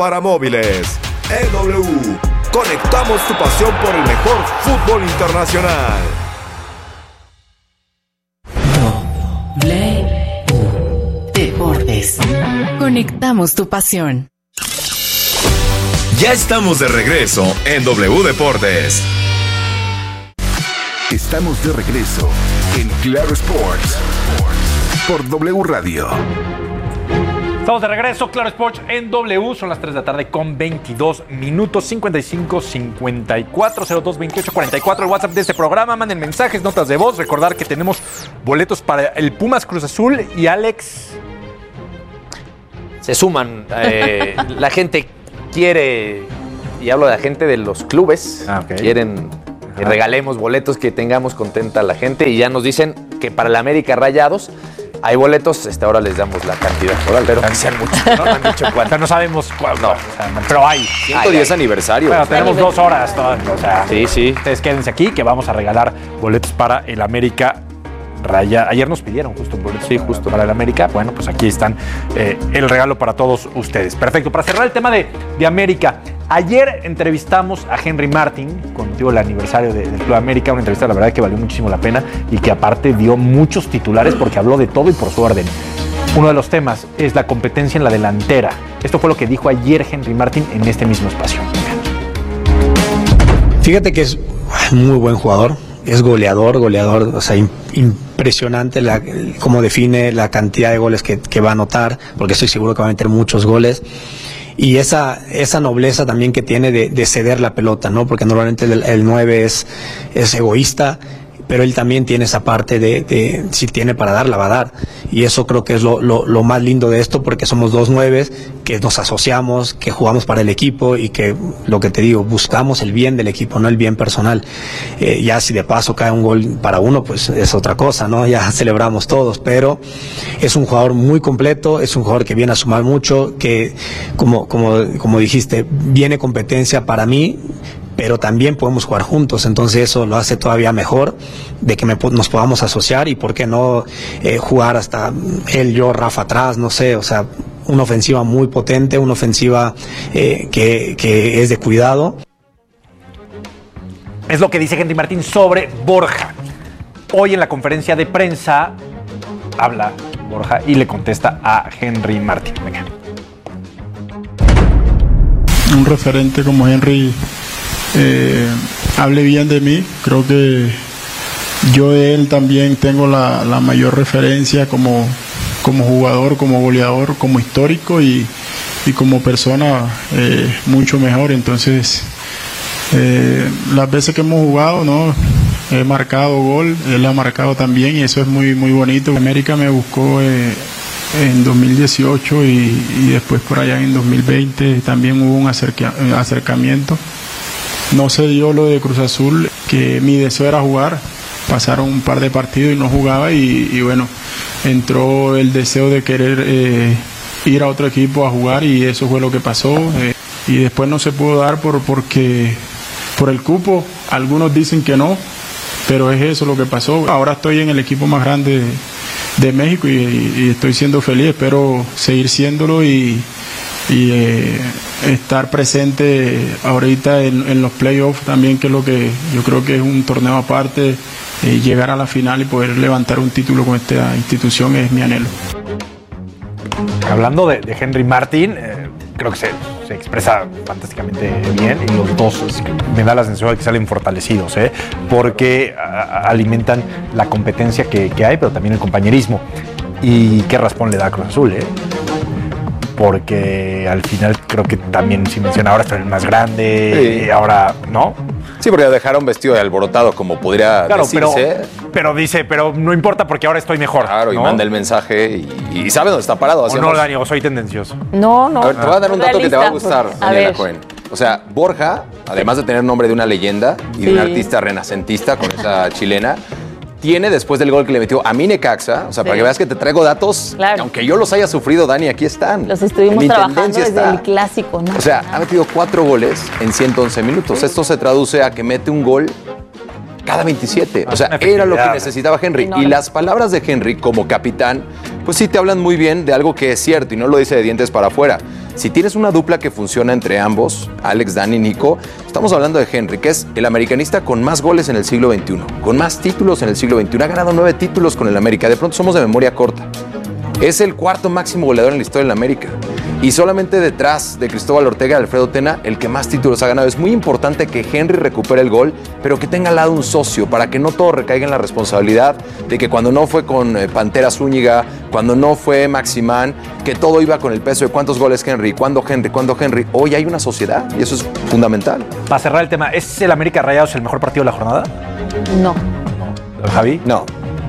para móviles. EW, conectamos tu pasión por el mejor fútbol internacional. Deportes. Conectamos tu pasión. Ya estamos de regreso en W Deportes. Estamos de regreso en Claro Sports por W Radio. Estamos de regreso, Claro Sports en W. Son las 3 de la tarde con 22 minutos. 55 54 02 28 44. El WhatsApp de este programa. Manden mensajes, notas de voz. Recordar que tenemos boletos para el Pumas Cruz Azul. Y Alex, se suman. La gente quiere, y hablo de la gente de los clubes, okay. Quieren que regalemos boletos, que tengamos contenta a la gente, y ya nos dicen que para el América Rayados hay boletos. Ahora les damos la cantidad total, pero que sean muchos, ¿no? No han dicho cuánto. o sea, no sabemos cuál, no. Pero hay. 110 aniversario. Bueno, tenemos 2 horas todavía. O sea, sí. Ustedes quédense aquí que vamos a regalar boletos para el América Raya. Ayer nos pidieron justo boletos para el América. Bueno, pues aquí están el regalo para todos ustedes. Perfecto. Para cerrar el tema de América, ayer entrevistamos a Henry Martin con motivo del aniversario del Club América. Una entrevista, la verdad, que valió muchísimo la pena y que aparte dio muchos titulares porque habló de todo y por su orden. Uno de los temas es la competencia en la delantera. Esto fue lo que dijo ayer Henry Martin en este mismo espacio. Fíjate que es muy buen jugador. Es goleador, o sea, impresionante cómo define la cantidad de goles que va a anotar, porque estoy seguro que va a meter muchos goles. Y esa nobleza también que tiene de ceder la pelota, ¿no? Porque normalmente el 9 es egoísta, pero él también tiene esa parte de si tiene para dar, la va a dar. Y eso creo que es lo más lindo de esto, porque somos 2 9s que nos asociamos, que jugamos para el equipo y que, lo que te digo, buscamos el bien del equipo, no el bien personal. Ya si de paso cae un gol para uno, pues es otra cosa, ¿no? Ya celebramos todos, pero es un jugador muy completo, es un jugador que viene a sumar mucho, que como dijiste, viene competencia para mí, pero también podemos jugar juntos, entonces eso lo hace todavía mejor, de que nos podamos asociar y por qué no jugar hasta él, yo, Rafa atrás, no sé, o sea, una ofensiva muy potente, una ofensiva que es de cuidado. Es lo que dice Henry Martín sobre Borja. Hoy en la conferencia de prensa habla Borja y le contesta a Henry Martín. Venga. Un referente como Henry hable bien de mí. Creo que yo de él también tengo la mayor referencia como jugador, como goleador, como histórico y como persona mucho mejor. Entonces las veces que hemos jugado, ¿no? He marcado gol, él ha marcado también y eso es muy, muy bonito. América me buscó en 2018 y después por allá en 2020 también hubo un acercamiento. No se dio lo de Cruz Azul, que mi deseo era jugar. Pasaron un par de partidos y no jugaba y bueno, entró el deseo de querer ir a otro equipo a jugar y eso fue lo que pasó. Y después no se pudo dar porque por el cupo. Algunos dicen que no, pero es eso lo que pasó. Ahora estoy en el equipo más grande de México y estoy siendo feliz. Espero seguir siéndolo y estar presente ahorita en los playoffs también, que es lo que yo creo que es un torneo aparte. Llegar a la final y poder levantar un título con esta institución es mi anhelo. Hablando de Henry Martín, creo que se expresa fantásticamente bien y los dos me da la sensación de que salen fortalecidos, porque alimentan la competencia que hay, pero también el compañerismo. Y qué raspón le da a Cruz Azul, porque al final creo que también, si menciona, ahora está el más grande, sí. Ahora, ¿no? Sí, porque lo dejaron vestido de alborotado, como podría decirse. Pero no importa porque ahora estoy mejor. Claro, ¿no? Y manda el mensaje y sabe dónde está parado. ¿O no, Dani? ¿O soy tendencioso? No. A ver, te voy a dar un dato que te va a gustar, pues, Daniela Cohen. O sea, Borja, además de tener nombre de una leyenda y de un artista renacentista con esa chilena, tiene, después del gol que le metió a Necaxa, o sea, para que veas que te traigo datos, claro, aunque yo los haya sufrido, Dani, aquí están. Los estuvimos trabajando desde el clásico, ¿no? O sea, ha metido 4 goles en 111 minutos. Sí. Esto se traduce a que mete un gol cada 27. O sea, era lo que necesitaba Henry. Y las palabras de Henry como capitán, pues sí te hablan muy bien de algo que es cierto y no lo dice de dientes para afuera. Si tienes una dupla que funciona entre ambos, Alex, Dani, Nico, estamos hablando de Henry, que es el americanista con más goles en el siglo XXI, con más títulos en el siglo XXI. Ha ganado 9 títulos con el América. De pronto somos de memoria corta. Es el 4º máximo goleador en la historia del América. Y solamente detrás de Cristóbal Ortega y Alfredo Tena, el que más títulos ha ganado. Es muy importante que Henry recupere el gol, pero que tenga al lado un socio, para que no todo recaiga en la responsabilidad de que cuando no fue con Pantera Zúñiga, cuando no fue Maximán, que todo iba con el peso de cuántos goles Henry, cuándo Henry. Hoy hay una sociedad y eso es fundamental. Para cerrar el tema, ¿es el América Rayados el mejor partido de la jornada? No. ¿Javi? No.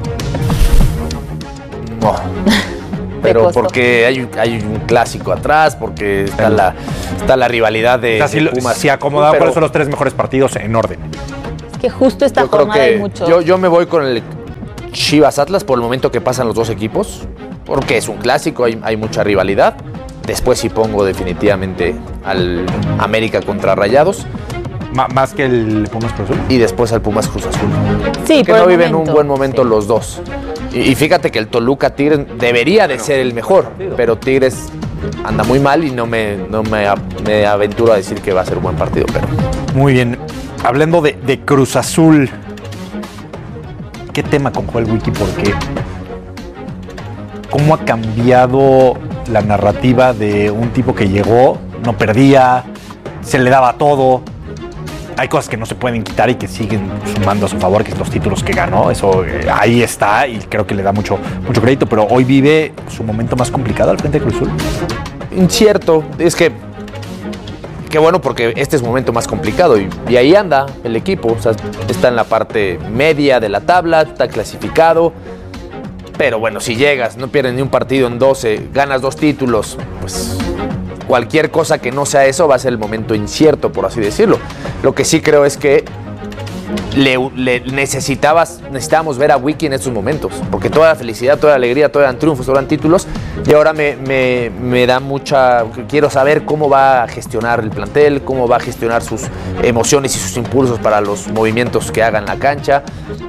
No. Pero porque hay un clásico atrás, porque está la rivalidad de, o sea, de Pumas. Si acomodado, ¿cuáles son los 3 mejores partidos en orden? Es que justo esta jornada hay mucho. Yo me voy con el Chivas Atlas por el momento que pasan los dos equipos, porque es un clásico, hay mucha rivalidad. Después sí pongo definitivamente al América contra Rayados. Más que el Pumas Cruz Azul. Y después al Pumas Cruz Azul. Sí, que no viven un buen momento los dos. Y fíjate que el Toluca Tigres debería de ser el mejor, pero Tigres anda muy mal y no me aventuro a decir que va a ser un buen partido. Pero. Muy bien. Hablando de Cruz Azul, ¿qué tema con Joel Wiki? Porque ¿cómo ha cambiado la narrativa de un tipo que llegó, no perdía, se le daba todo? Hay cosas que no se pueden quitar y que siguen sumando a su favor, que es los títulos que ganó. Eso ahí está y creo que le da mucho crédito, pero hoy vive su momento más complicado al frente de Cruz Azul. Incierto, es que qué bueno porque este es un momento más complicado y ahí anda el equipo. O sea, está en la parte media de la tabla, está clasificado, pero bueno, si llegas, no pierdes ni un partido en 12, ganas 2 títulos, pues cualquier cosa que no sea eso va a ser el momento incierto, por así decirlo. Lo que sí creo es que necesitábamos ver a Wiki en estos momentos, porque toda la felicidad, toda la alegría, todos eran triunfos, todos eran títulos, y ahora me da mucha... Quiero saber cómo va a gestionar el plantel, cómo va a gestionar sus emociones y sus impulsos para los movimientos que haga en la cancha.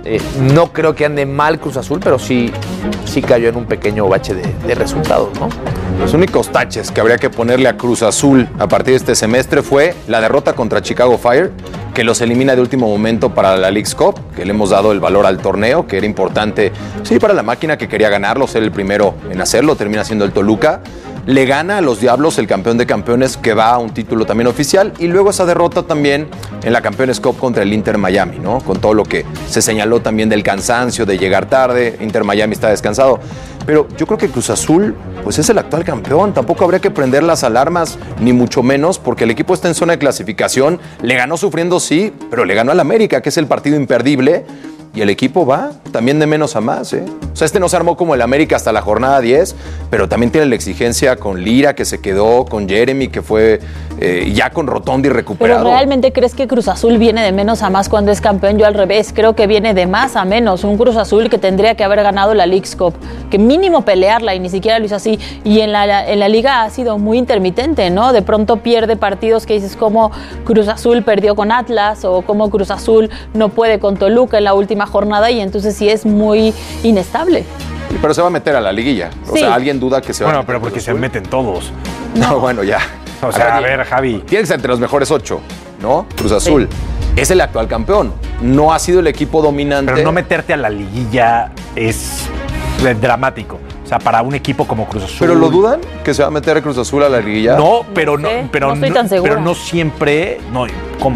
No creo que ande mal Cruz Azul, pero sí cayó en un pequeño bache de resultados, ¿no? Los únicos taches que habría que ponerle a Cruz Azul a partir de este semestre fue la derrota contra Chicago Fire, que los elimina de último momento para la Leagues Cup, que le hemos dado el valor al torneo, que era importante, sí, para la máquina que quería ganarlo, ser el primero en hacerlo, termina siendo el Toluca. Le gana a los Diablos, el campeón de campeones, que va a un título también oficial, y luego esa derrota también en la Campeones Cup contra el Inter Miami, ¿no? Con todo lo que se señaló también del cansancio, de llegar tarde, Inter Miami está descansado. Pero yo creo que Cruz Azul, pues es el actual campeón, tampoco habría que prender las alarmas, ni mucho menos, porque el equipo está en zona de clasificación, le ganó sufriendo sí, pero le ganó al América, que es el partido imperdible, y el equipo va también de menos a más, ¿eh? O sea, no se armó como el América hasta la jornada 10, pero también tiene la exigencia con Lira, que se quedó, con Jeremy, que fue ya con Rotondi recuperado. ¿Pero realmente crees que Cruz Azul viene de menos a más cuando es campeón? Yo al revés, creo que viene de más a menos. Un Cruz Azul que tendría que haber ganado la Leagues Cup, que mínimo pelearla y ni siquiera lo hizo así. Y en la Liga ha sido muy intermitente, ¿no? De pronto pierde partidos que dices como Cruz Azul perdió con Atlas o como Cruz Azul no puede con Toluca en la última jornada y entonces sí es muy inestable. Pero se va a meter a la liguilla. O sea, ¿alguien duda que se va a meter? Bueno, pero porque se meten todos. No, bueno, ya. O sea, a ver, Javi. Tiene que ser entre los mejores 8, ¿no? Cruz Azul. Sí. Es el actual campeón. No ha sido el equipo dominante. Pero no meterte a la liguilla es dramático. O sea, para un equipo como Cruz Azul. ¿Pero lo dudan que se va a meter Cruz Azul a la liguilla? No, pero no, no estoy tan segura. Pero no siempre. No, ¿cómo?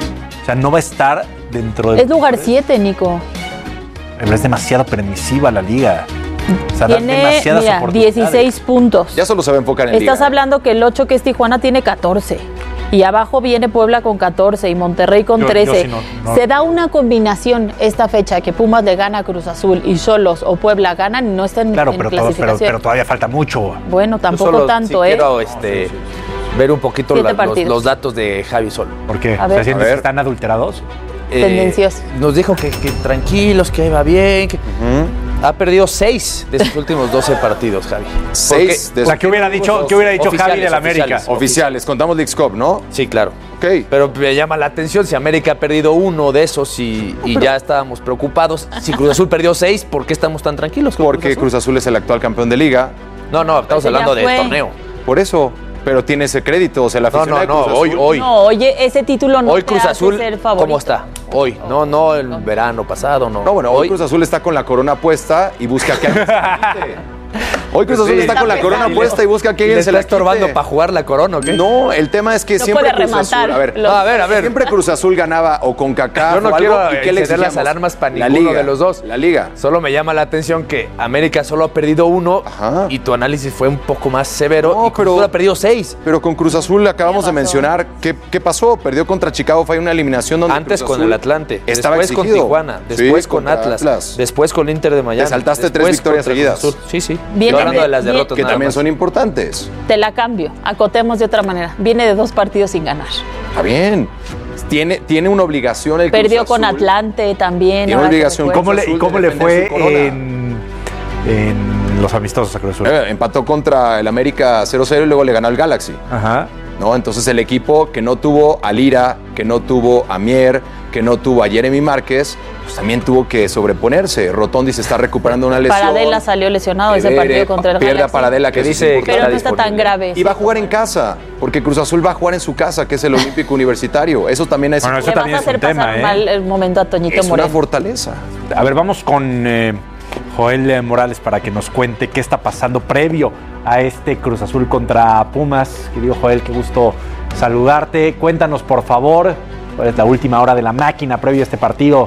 O sea, no va a estar dentro de. Es lugar 7, Nico. Pero es demasiado permisiva la liga. O sea, tiene, demasiadas oportunidades. 16 puntos. Ya solo se va a enfocar en liga. Estás hablando que el 8, que es Tijuana, tiene 14. Y abajo viene Puebla con 14 y Monterrey con 13. No. Se da una combinación esta fecha que Pumas le gana a Cruz Azul y Xolos o Puebla ganan y no están en clasificación. Pero todavía falta mucho. Bueno, tampoco tanto, sí quiero ver un poquito los datos de Javi Sol. ¿Por qué? A ver. ¿Se están adulterados? Tendenciosos. Nos dijo que tranquilos, que va bien, que ha perdido 6 de sus últimos 12 partidos, Javi. 6 de sus... O sea, ¿qué hubiera dicho Javi del América? Oficiales, contamos Leagues Cup, ¿no? Sí, claro. Okay. Pero me llama la atención si América ha perdido 1 de esos y ya estábamos preocupados. Si Cruz Azul perdió 6, ¿por qué estamos tan tranquilos? Porque Cruz Azul es el actual campeón de liga. No, estamos hablando de torneo. Por eso... Pero tiene ese crédito, o sea, la afición de Cruz Azul. Hoy. No, oye, ese título no Hoy te Cruz hace Azul, ser favorito. ¿cómo está? Hoy, no el verano pasado, no. No, bueno, hoy Cruz Azul está con la corona puesta y busca que alguien se la quite. Hoy Cruz Azul está con la corona puesta y busca que alguien se la quite. ¿Le está estorbando para jugar la corona o qué? No, el tema es que No siempre puede Cruz Azul... rematar. A ver. Siempre Cruz Azul ganaba o con CONCACAF Yo no o algo. quiero ¿Y qué le encender las exigíamos? alarmas para La ninguno Liga, de los dos. La Liga. Solo me llama la atención que América solo ha perdido 1 y tu análisis fue un poco más severo y Cruz Azul ha perdido 6. Pero con Cruz Azul acabamos de mencionar qué pasó. Perdió contra Chicago, fue una eliminación donde Antes Cruz con Azul el Atlante, estaba después con exigido. Tijuana, después Sí, con contra Atlas, después con Inter de Miami. Te saltaste 3 después victorias contra Cruz seguidas. Azul. Sí. Viene Estoy hablando de las de- derrotas Que nada también más. son importantes. Te la cambio, acotemos de otra manera. Viene de 2 partidos sin ganar. Está bien. Tiene una obligación el Cruz Perdió con Azul. Atlante también. Tiene ahora que obligación. recuerdo. ¿Cómo le de fue defender su corona. en los amistosos a Cruz Azul? Empató contra el América 0-0 y luego le ganó al Galaxy. Ajá. ¿No? Entonces el equipo que no tuvo a Lira, que no tuvo a Mier, que no tuvo a Jeremy Márquez, pues también tuvo que sobreponerse. Rotondi se está recuperando una lesión. Paradela salió lesionado ese partido contra el Pierde a Galaxy. Paradela, que dice que Pero no está tan grave. Y va a jugar en casa, porque Cruz Azul va a jugar en su casa, que es el Olímpico Universitario. Eso también es, Bueno, eso Le vas también a es un hacer pasar tema, ¿eh? mal el momento a Toñito es una Moreno. fortaleza. A ver, vamos con Joel Morales para que nos cuente qué está pasando previo a este Cruz Azul contra Pumas. Querido Joel, qué gusto saludarte. Cuéntanos, por favor, cuál es la última hora de la máquina previo a este partido.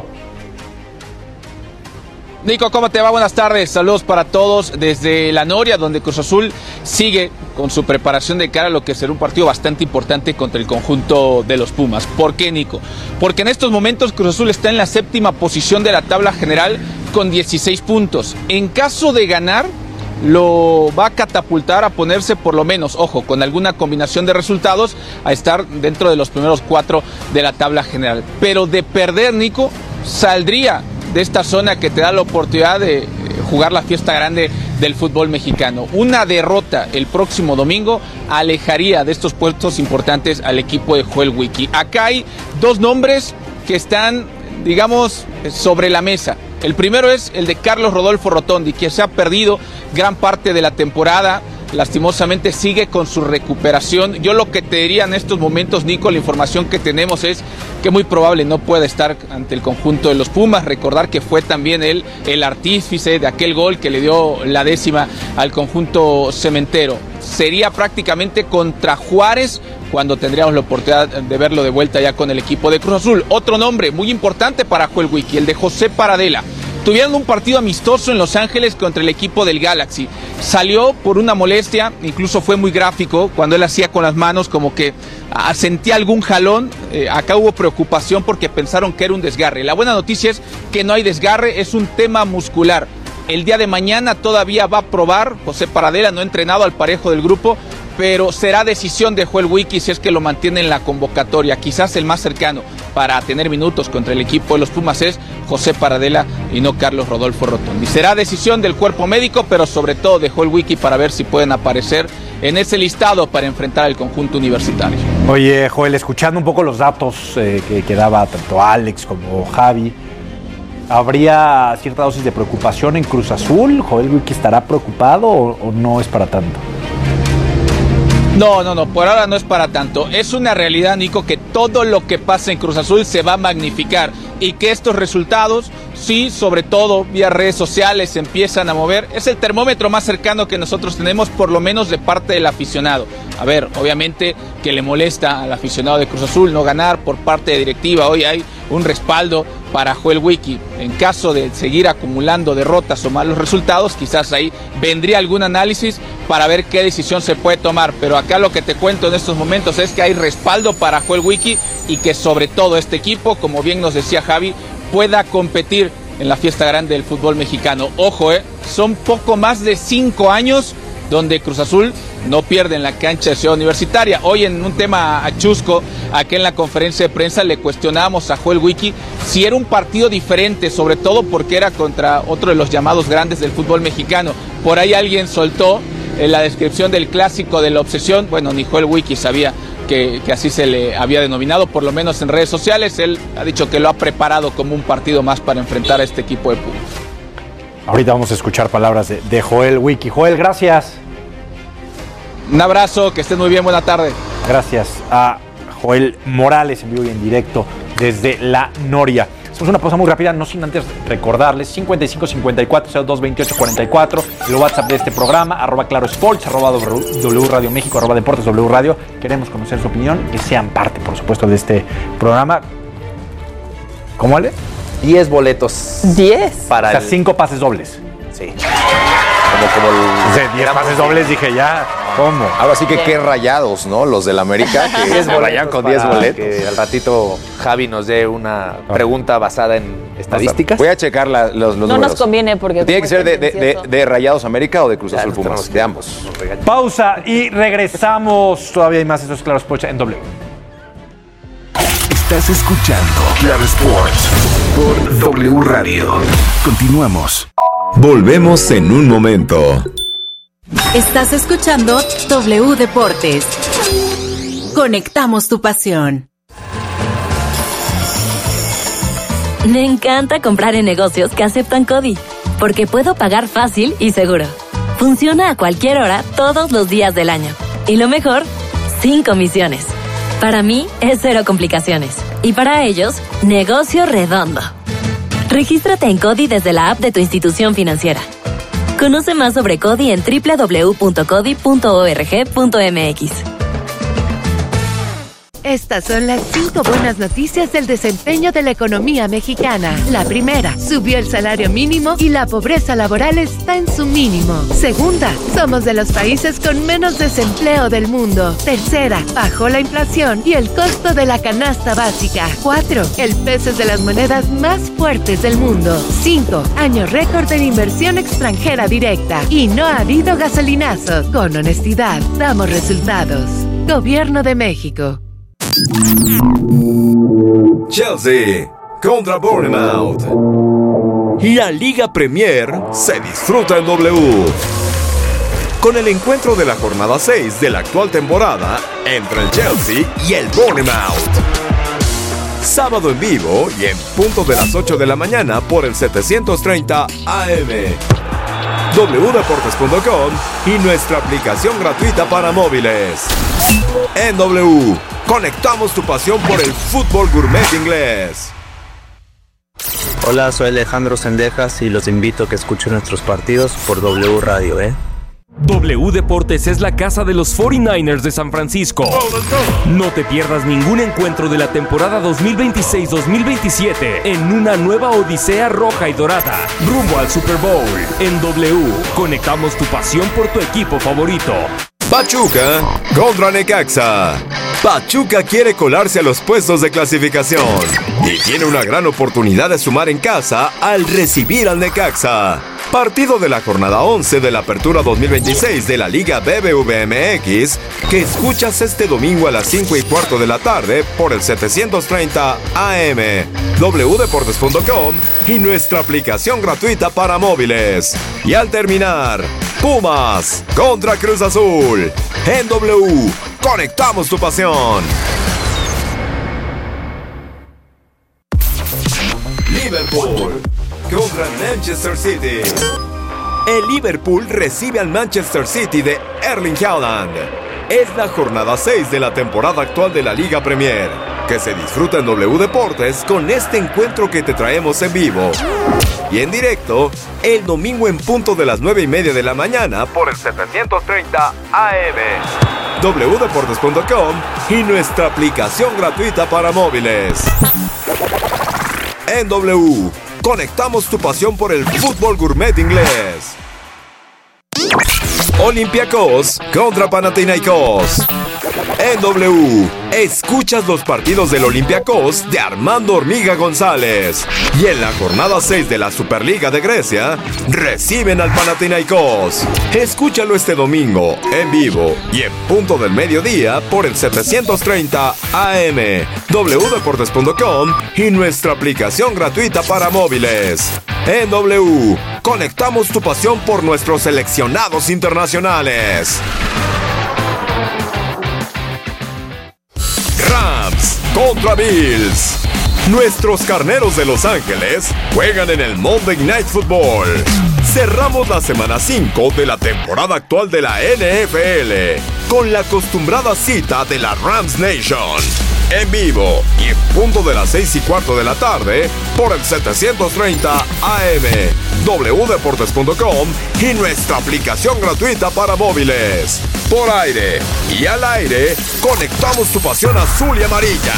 Nico, ¿cómo te va? Buenas tardes. Saludos para todos desde La Noria, donde Cruz Azul sigue con su preparación de cara a lo que será un partido bastante importante contra el conjunto de los Pumas. ¿Por qué, Nico? Porque en estos momentos Cruz Azul está en la 7ª posición de la tabla general con 16 puntos. En caso de ganar, lo va a catapultar a ponerse por lo menos, ojo, con alguna combinación de resultados, a estar dentro de los primeros 4 de la tabla general. Pero de perder, Nico, saldría de esta zona que te da la oportunidad de jugar la fiesta grande del fútbol mexicano. Una derrota el próximo domingo alejaría de estos puestos importantes al equipo de Joel Wiki. Acá hay 2 nombres que están, digamos, sobre la mesa. El primero es el de Carlos Rodolfo Rotondi, que se ha perdido gran parte de la temporada. Lastimosamente sigue con su recuperación. Yo lo que te diría en estos momentos, Nico, la información que tenemos es que muy probable no pueda estar ante el conjunto de los Pumas. Recordar que fue también él el artífice de aquel gol que le dio la 10ª al conjunto cementero. Sería prácticamente contra Juárez cuando tendríamos la oportunidad de verlo de vuelta ya con el equipo de Cruz Azul. Otro nombre muy importante para Joel Wiki, el de José Paradela. Tuvieron un partido amistoso en Los Ángeles contra el equipo del Galaxy. Salió por una molestia, incluso fue muy gráfico cuando él hacía con las manos como que sentía algún jalón. Acá hubo preocupación porque pensaron que era un desgarre. La buena noticia es que no hay desgarre, es un tema muscular. El día de mañana todavía va a probar José Paradela, no ha entrenado al parejo del grupo, pero será decisión de Joel Wiki si es que lo mantiene en la convocatoria. Quizás el más cercano para tener minutos contra el equipo de los Pumas es José Paradela y no Carlos Rodolfo Rotondi. Será decisión del cuerpo médico, pero sobre todo de Joel Wiki para ver si pueden aparecer en ese listado para enfrentar al conjunto universitario. Oye, Joel, escuchando un poco los datos que daba tanto Alex como Javi, ¿habría cierta dosis de preocupación en Cruz Azul? ¿Joel Wiki estará preocupado o no es para tanto? No, por ahora no es para tanto. Es una realidad, Nico, que todo lo que pasa en Cruz Azul se va a magnificar y que estos resultados, sí, sobre todo vía redes sociales, se empiezan a mover. Es el termómetro más cercano que nosotros tenemos, por lo menos de parte del aficionado. A ver, obviamente que le molesta al aficionado de Cruz Azul no ganar por parte de directiva. Hoy hay un respaldo para Joel Wiki. En caso de seguir acumulando derrotas o malos resultados, quizás ahí vendría algún análisis para ver qué decisión se puede tomar. Pero acá lo que te cuento en estos momentos es que hay respaldo para Joel Wiki y que sobre todo este equipo, como bien nos decía Javi, pueda competir en la fiesta grande del fútbol mexicano. Ojo, son poco más de 5 años donde Cruz Azul no pierde en la cancha de Ciudad Universitaria. Hoy en un tema chusco, aquí en la conferencia de prensa le cuestionábamos a Joel Wiki si era un partido diferente, sobre todo porque era contra otro de los llamados grandes del fútbol mexicano. Por ahí alguien soltó en la descripción del clásico de la obsesión. Bueno, ni Joel Wiki sabía que así se le había denominado, por lo menos en redes sociales. Él ha dicho que lo ha preparado como un partido más para enfrentar a este equipo de Pumas. Ahorita vamos a escuchar palabras de Joel Wiki. Joel, gracias. Un abrazo, que estén muy bien, buena tarde. Gracias a Joel Morales en vivo y en directo desde La Noria. Hacemos una pausa muy rápida, no sin antes recordarles 5554-022844, el WhatsApp de este programa, @ClaroSports, @W Radio México, @Deportes W Radio. Queremos conocer su opinión, que sean parte, por supuesto, de este programa. ¿Cómo, Ale? 10 boletos. 10. O sea, 5 pases dobles. Sí. Como el... 10 pases dobles, dije ya, ¿cómo? Ahora sí que qué rayados, ¿no? Los del América, que rayan con 10 boletos. Que al ratito Javi nos dé una pregunta basada en estadísticas. Voy a checar los No números. nos conviene porque... ¿Tiene que ser de Rayados América o de Cruz Azul Pumas? De ambos. Pausa y regresamos. Todavía hay más. Esto es Claro Sports en W. Estás escuchando Claro Sports por W Radio. Continuamos. Volvemos en un momento. Estás escuchando W Deportes. Conectamos tu pasión. Me encanta comprar en negocios que aceptan CODI, porque puedo pagar fácil y seguro. Funciona a cualquier hora, todos los días del año. Y lo mejor, sin comisiones. Para mí, es cero complicaciones. Y para ellos, negocio redondo. Regístrate en CODI desde la app de tu institución financiera. Conoce más sobre CODI en www.codi.org.mx. Estas son las 5 buenas noticias del desempeño de la economía mexicana. La primera, subió el salario mínimo y la pobreza laboral está en su mínimo. Segunda, somos de los países con menos desempleo del mundo. Tercera, bajó la inflación y el costo de la canasta básica. 4, el peso es de las monedas más fuertes del mundo. 5, año récord en inversión extranjera directa. Y no ha habido gasolinazos. Con honestidad, damos resultados. Gobierno de México. Chelsea contra Bournemouth. La Liga Premier se disfruta en W. Con el encuentro de la jornada 6 de la actual temporada entre el Chelsea y el Bournemouth. Sábado en vivo y en punto de las 8 de la mañana por el 730 AM. wdeportes.com y nuestra aplicación gratuita para móviles. En W, conectamos tu pasión por el fútbol gourmet inglés. Hola, soy Alejandro Sendejas y los invito a que escuchen nuestros partidos por W Radio, W Deportes es la casa de los 49ers de San Francisco. No te pierdas ningún encuentro de la temporada 2026-2027 en una nueva odisea roja y dorada, rumbo al Super Bowl. En W, conectamos tu pasión por tu equipo favorito. Pachuca contra Necaxa. Pachuca quiere colarse a los puestos de clasificación y tiene una gran oportunidad de sumar en casa al recibir al Necaxa. Partido de la jornada 11 de la Apertura 2026 de la Liga BBVA-MX, que escuchas este domingo a las 5:15 de la tarde por el 730 AM, wdeportes.com y nuestra aplicación gratuita para móviles. Y al terminar, Pumas contra Cruz Azul. En W, conectamos tu pasión. Liverpool contra Manchester City. El Liverpool recibe al Manchester City de Erling Haaland. Es la jornada 6 de la temporada actual de la Liga Premier, que se disfruta en W Deportes con este encuentro que te traemos en vivo y en directo el domingo en punto de las 9:30 de la mañana por el 730 AM, wdeportes.com y nuestra aplicación gratuita para móviles. En W, conectamos tu pasión por el fútbol gourmet inglés. Olympiacos contra Panathinaikos. En W, escuchas los partidos del Olympiacos de Armando Hormiga González. Y en la jornada 6 de la Superliga de Grecia, reciben al Panathinaikos. Escúchalo este domingo, en vivo y en punto del mediodía por el 730 AM, wdeportes.com y nuestra aplicación gratuita para móviles. En W, conectamos tu pasión por nuestros seleccionados internacionales. Rams contra Bills. Nuestros carneros de Los Ángeles juegan en el Monday Night Football. Cerramos la semana 5 de la temporada actual de la NFL. con la acostumbrada cita de la Rams Nation. En vivo y en punto de las 6:15 de la tarde por el 730 AM, wdeportes.com y nuestra aplicación gratuita para móviles. Por aire y al aire, conectamos tu pasión azul y amarilla.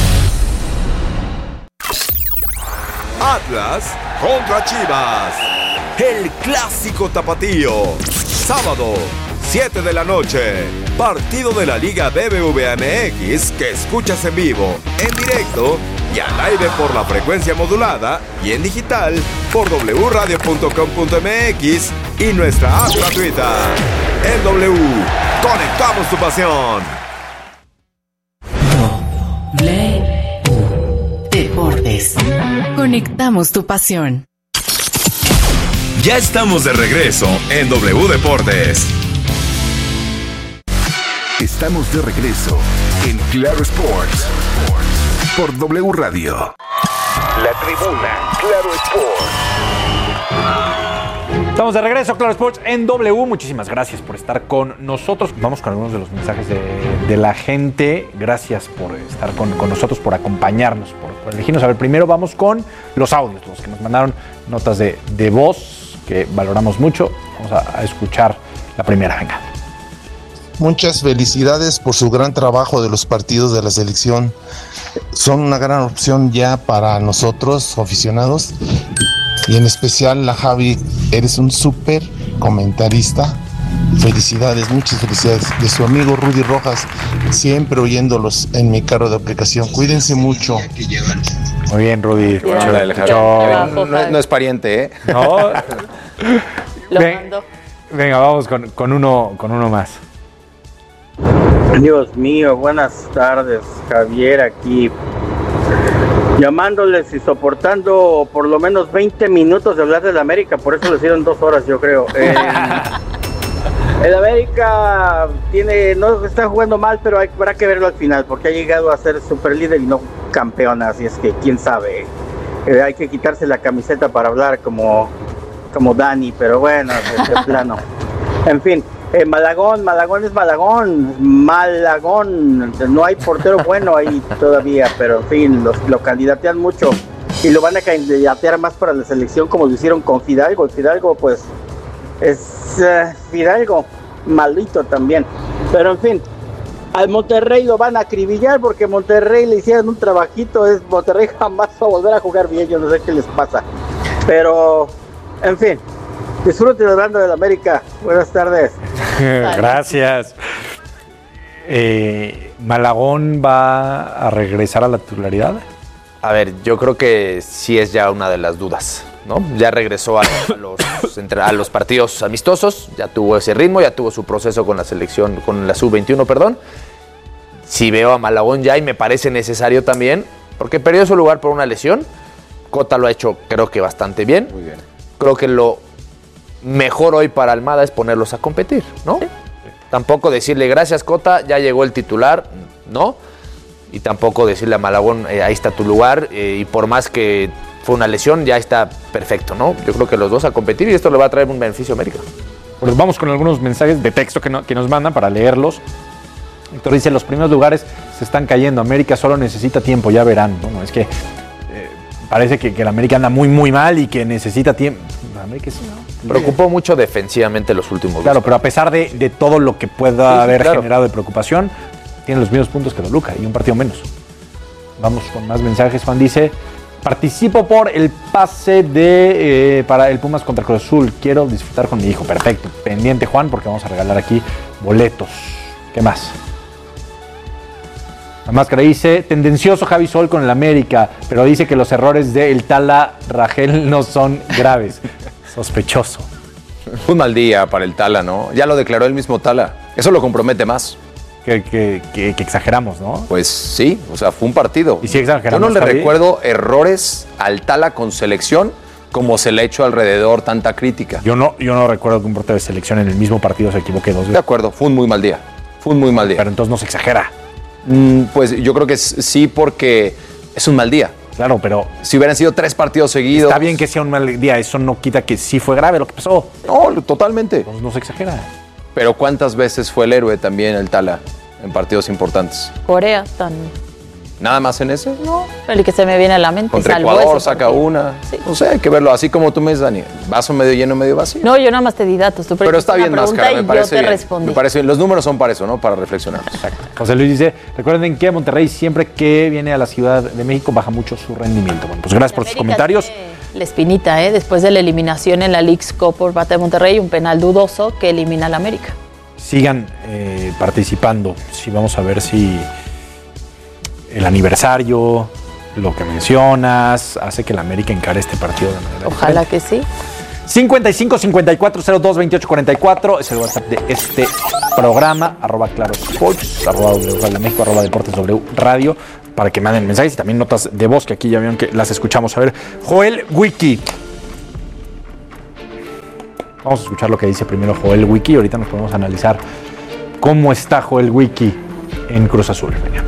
Atlas contra Chivas. El clásico tapatío. Sábado, 7 de la noche. Partido de la Liga BBVA MX que escuchas en vivo, en directo y al aire por la frecuencia modulada y en digital por wradio.com.mx y nuestra app gratuita. En W, conectamos tu pasión. Deportes. Conectamos tu pasión. Ya estamos de regreso en W Deportes. Estamos de regreso en Claro Sports por W Radio. La tribuna, Claro Sports. Estamos de regreso, Claro Sports en W. Muchísimas gracias por estar con nosotros. Vamos con algunos de los mensajes de la gente. Gracias por estar con nosotros, por acompañarnos, por elegirnos. A ver, primero vamos con los audios, los que nos mandaron notas de voz, que valoramos mucho. Vamos a escuchar la primera, venga. Muchas felicidades por su gran trabajo de los partidos de la selección. Son una gran opción ya para nosotros, aficionados. Y en especial la Javi, eres un súper comentarista. Felicidades, muchas felicidades. De su amigo Rudy Rojas, siempre oyéndolos en mi carro de aplicación. Cuídense mucho. Muy bien, Rudy. No es pariente, ¿eh? No. Lo mando. Venga, vamos con uno más. Dios mío, buenas tardes, Javier aquí, llamándoles y soportando por lo menos 20 minutos de hablar del América, por eso les dieron 2 horas, yo creo. El América no está jugando mal, pero habrá que verlo al final, porque ha llegado a ser superlíder y no campeón, así es que quién sabe. Hay que quitarse la camiseta para hablar como Dani, pero bueno, de plano. En fin. Malagón es Malagón, no hay portero bueno ahí todavía, pero en fin, lo candidatean mucho y lo van a candidatear más para la selección como lo hicieron con Fidalgo. El Fidalgo pues es Fidalgo, malito también, pero en fin, al Monterrey lo van a acribillar porque Monterrey le hicieron un trabajito, Monterrey jamás va a volver a jugar bien, yo no sé qué les pasa, pero en fin. Disfruten hablando del América. Buenas tardes. Gracias. ¿Malagón va a regresar a la titularidad? A ver, yo creo que sí es ya una de las dudas, ¿no? Ya regresó a los partidos amistosos, ya tuvo ese ritmo, ya tuvo su proceso con la selección, con la sub-21, perdón. Sí veo a Malagón ya y me parece necesario también, porque perdió su lugar por una lesión. Cota lo ha hecho, creo que bastante bien. Muy bien. Creo que lo mejor hoy para Almada es ponerlos a competir, ¿no? Sí. Tampoco decirle gracias Cota, ya llegó el titular, ¿no? Y tampoco decirle a Malagón, ahí está tu lugar, y por más que fue una lesión, ya está perfecto, ¿no? Yo creo que los dos a competir y esto le va a traer un beneficio a América. Pues vamos con algunos mensajes de texto que nos mandan para leerlos. Héctor dice, los primeros lugares se están cayendo, América solo necesita tiempo, ya verán. Bueno, es que parece que el América anda muy, muy mal y que necesita tiempo. América sí, ¿no? Preocupó mucho defensivamente los últimos Claro, pero a pesar de todo lo que pueda haber generado de preocupación, tiene los mismos puntos que Toluca y un partido menos. Vamos con más mensajes. Juan dice, participo por el pase para el Pumas contra Cruz Azul. Quiero disfrutar con mi hijo. Perfecto. Pendiente, Juan, porque vamos a regalar aquí boletos. ¿Qué más? La máscara dice, tendencioso Javi Sol con el América, pero dice que los errores de el Tala Rangel no son graves. Sospechoso. Un mal día para el Tala, ¿no? Ya lo declaró el mismo Tala. Eso lo compromete más. Que exageramos, ¿no? Pues sí, o sea, fue un partido. Y sí exageramos. Yo no le recuerdo errores al Tala con selección como se le ha hecho alrededor tanta crítica. Yo no recuerdo que un portero de selección en el mismo partido se equivoque 2 veces. De acuerdo, fue un muy mal día. Pero entonces no se exagera. Pues yo creo que sí, porque es un mal día. Claro, pero si hubieran sido 3 partidos seguidos. Está bien que sea un mal día, eso no quita que sí fue grave lo que pasó. No, totalmente. Entonces no se exagera. Pero ¿cuántas veces fue el héroe también el Tala en partidos importantes? Corea, tan... ¿Nada más en ese? No, el que se me viene a la mente. Contra Ecuador saca una. Sí. No sé, hay que verlo. Así como tú me dices, Dani, vaso medio lleno, medio vacío. No, yo nada más te di datos. Tú pero está bien, Máscara, me parece yo te bien. respondí. Me parece bien. Los números son para eso, ¿no? Para reflexionar. Exacto. José Luis dice, recuerden que Monterrey siempre que viene a la Ciudad de México baja mucho su rendimiento. Bueno, pues gracias por sus comentarios. La espinita, después de la eliminación en la Leagues Cup por parte de Monterrey, un penal dudoso que elimina al América. Sigan participando. Sí, vamos a ver si el aniversario, lo que mencionas, hace que el América encare este partido de manera Ojalá diferente. que sí. 55-54-02-28-44 es el WhatsApp de este programa, @clarosports, @WRadioMéxico, @Deportes W Radio, para que manden mensajes y también notas de voz, que aquí ya vieron que las escuchamos. A ver, Joel Wiki. Vamos a escuchar lo que dice primero Joel Wiki y ahorita nos podemos analizar cómo está Joel Wiki en Cruz Azul. Venga.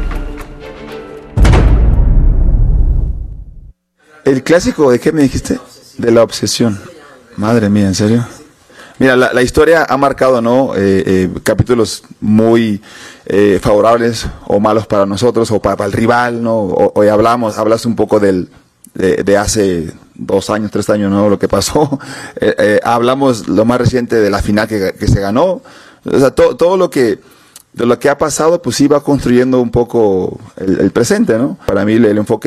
El clásico, ¿de qué me dijiste? De la obsesión. Madre mía, ¿en serio? Mira, la historia ha marcado, ¿no? Capítulos muy favorables o malos para nosotros o para el rival, ¿no? Hoy hablas un poco de hace 2 años, 3 años, ¿no? Lo que pasó. Hablamos lo más reciente de la final que se ganó. O sea, todo lo que ha pasado, pues iba construyendo un poco el presente, ¿no? Para mí el enfoque